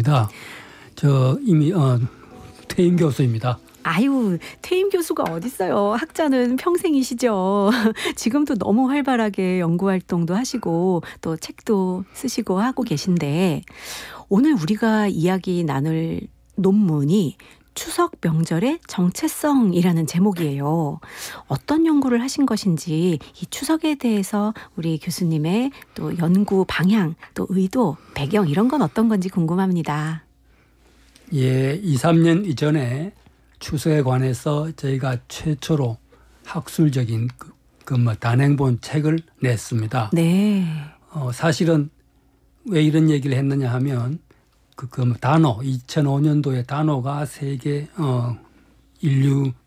아닙니다. 저 이미 퇴임 교수입니다. 아유, 퇴임 교수가 어딨어요. 학자는 평생이시죠. 지금도 너무 활발하게 연구활동도 하시고 또 책도 쓰시고 하고 계신데 오늘 우리가 이야기 나눌 논문이 추석 명절의 정체성이라는 제목이에요. 어떤 연구를 하신 것인지 이 추석에 대해서 우리 교수님의 또 연구 방향, 또 의도, 배경 이런 건 어떤 건지 궁금합니다. 예, 2, 3년 이전에 추석에 관해서 저희가 최초로 학술적인 단행본 책을 냈습니다. 네. 사실은 왜 이런 얘기를 했느냐 하면 단어 2005년도에 단어가 세계 인류